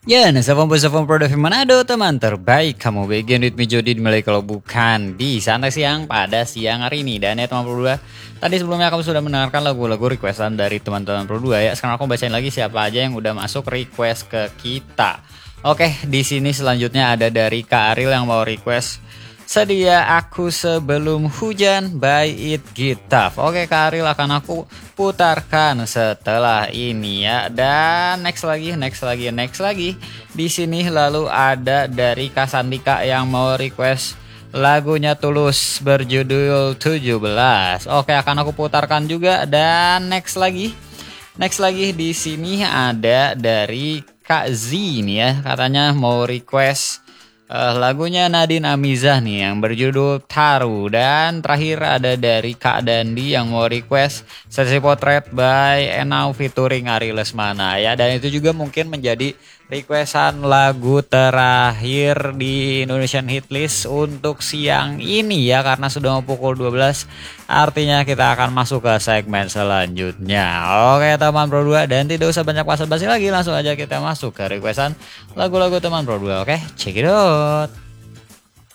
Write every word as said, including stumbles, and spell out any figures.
Ya, Nasafam Pusafam Produk Manado, teman terbaik. Kamu begin with me Jody dimulai kalau bukan di santai siang pada siang hari ini. Dan ya teman Pro dua, tadi sebelumnya kamu sudah mendengarkan lagu-lagu requestan dari teman-teman Pro dua ya. Sekarang aku bacain lagi siapa aja yang udah masuk request ke kita. Oke, di sini selanjutnya ada dari Kak Aril yang mau request Sedia Aku Sebelum Hujan by It Gitaf. Oke Kak Aril, akan aku putarkan setelah ini ya. Dan next lagi, next lagi, next lagi. Di sini lalu ada dari Kak Sandika yang mau request lagunya Tulus berjudul tujuh belas. Oke, akan aku putarkan juga. Dan next lagi. Next lagi di sini ada dari Kak Z nih ya. Katanya mau request Uh, lagunya Nadine Amizah nih yang berjudul Taru. Dan terakhir ada dari Kak Dandi yang mau request Sesi Potret by Enau featuring Ari Lesmana ya. Dan itu juga mungkin menjadi requestan lagu terakhir di Indonesian Hitlist untuk siang ini ya, karena sudah mau pukul dua belas. Artinya kita akan masuk ke segmen selanjutnya. Oke teman Pro dua, dan tidak usah banyak basa-basi lagi, langsung aja kita masuk ke requestan lagu-lagu teman Pro dua. Oke, check it out.